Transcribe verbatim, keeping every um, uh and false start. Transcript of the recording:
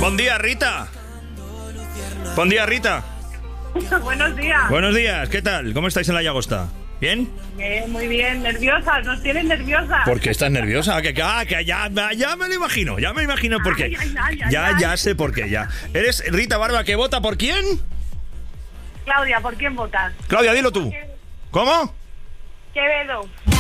Buen día, Rita. Buen día, Rita. Buenos días. Buenos días, ¿qué tal? ¿Cómo estáis en la Llagosta? ¿Bien? Bien, muy bien, nerviosas, nos tienen nerviosas. ¿Por qué estás nerviosa? Que, ah, que ya, ya me lo imagino, ya me imagino por qué. Ay, ay, ay, ay, ya, ay. ya sé por qué, ya. ¿Eres Rita Barba que vota por quién? Claudia, ¿por quién votas? Claudia, dilo tú. ¿Cómo? Quevedo.